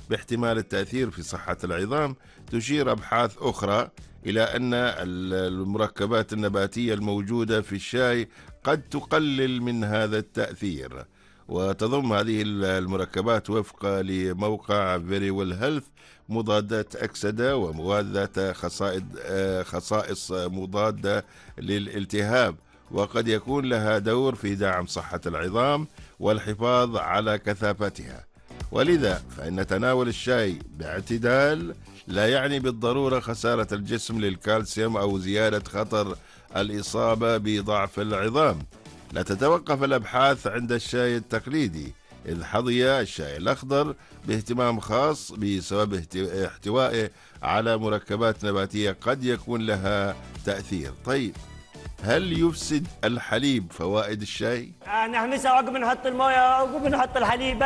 باحتمال التأثير في صحة العظام. تشير أبحاث أخرى إلى أن المركبات النباتية الموجودة في الشاي قد تقلل من هذا التأثير. وتضم هذه المركبات وفق لموقع Very Well Health مضادات أكسدة ومواد ذات خصائص مضادة للالتهاب، وقد يكون لها دور في دعم صحة العظام والحفاظ على كثافتها. ولذا فإن تناول الشاي باعتدال لا يعني بالضرورة خسارة الجسم للكالسيوم أو زيادة خطر الإصابة بضعف العظام. لا تتوقف الأبحاث عند الشاي التقليدي، إذ حظي الشاي الأخضر باهتمام خاص بسبب احتوائه على مركبات نباتية قد يكون لها تأثير. طيب، هل يفسد الحليب فوائد الشاي؟ نحمسها عقب نحط المويه عقب نحط الحليب.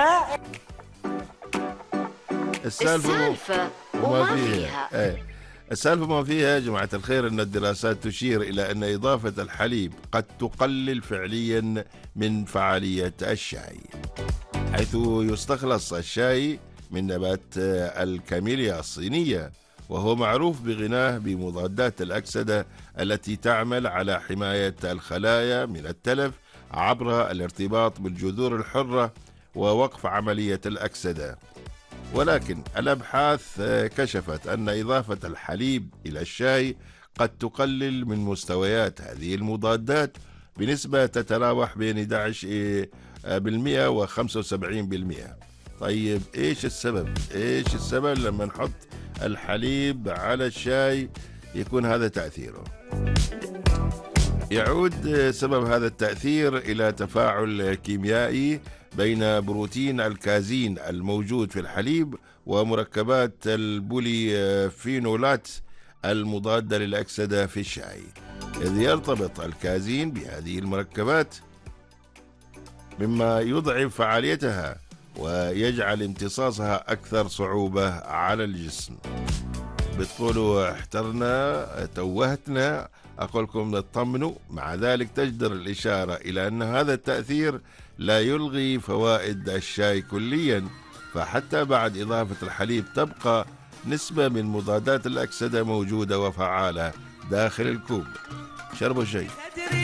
السالفة وما فيها. السالفة ما فيها يا جماعة الخير أن الدراسات تشير إلى أن إضافة الحليب قد تقلل فعليا من فعالية الشاي، حيث يستخلص الشاي من نبات الكاميليا الصينية، وهو معروف بغناه بمضادات الأكسدة التي تعمل على حماية الخلايا من التلف عبر الارتباط بالجذور الحرة ووقف عملية الأكسدة. ولكن الأبحاث كشفت أن إضافة الحليب إلى الشاي قد تقلل من مستويات هذه المضادات بنسبة تتراوح بين 11% و 75%. طيب، إيش السبب لما نحط الحليب على الشاي يكون هذا تأثيره؟ يعود سبب هذا التأثير إلى تفاعل كيميائي بين بروتين الكازين الموجود في الحليب ومركبات البوليفينولات المضادة للأكسدة في الشاي، إذ يرتبط الكازين بهذه المركبات مما يضعف فعاليتها ويجعل امتصاصها أكثر صعوبة على الجسم. بتقولوا احترنا توهتنا، أقول لكم اطمنوا. مع ذلك تجدر الإشارة إلى أن هذا التأثير لا يلغي فوائد الشاي كليا، فحتى بعد إضافة الحليب تبقى نسبة من مضادات الأكسدة موجودة وفعالة داخل الكوب. شربوا شيء.